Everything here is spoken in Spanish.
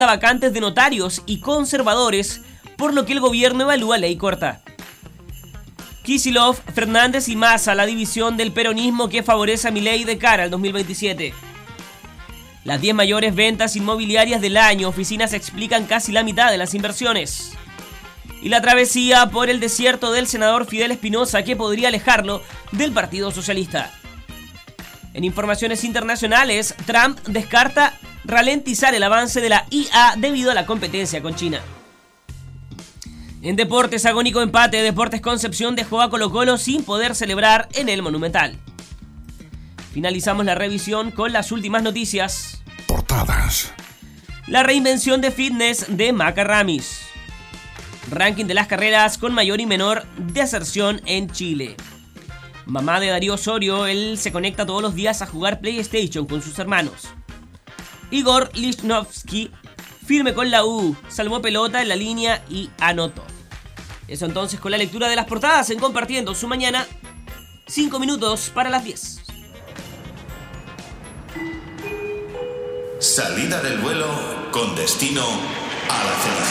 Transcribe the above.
vacantes de notarios y conservadores, por lo que el gobierno evalúa ley corta. Kicillof, Fernández y Massa, la división del peronismo que favorece a Milei de cara al 2027. Las 10 mayores ventas inmobiliarias del año, oficinas explican casi la mitad de las inversiones. Y la travesía por el desierto del senador Fidel Espinosa, que podría alejarlo del Partido Socialista. En informaciones internacionales, Trump descarta ralentizar el avance de la IA debido a la competencia con China. En deportes, agónico empate, Deportes Concepción dejó a Colo-Colo sin poder celebrar en el Monumental. Finalizamos la revisión con las últimas noticias. Portadas. La reinvención de fitness de Maca Ramis. Ranking de las carreras con mayor y menor deserción en Chile. Mamá de Darío Osorio, él se conecta todos los días a jugar PlayStation con sus hermanos. Igor Lichnowsky, firme con la U, salvó pelota en la línea y anotó. Eso entonces con la lectura de las portadas en Compartiendo su Mañana. 5 minutos para las 10. Salida del vuelo con destino a la felicidad.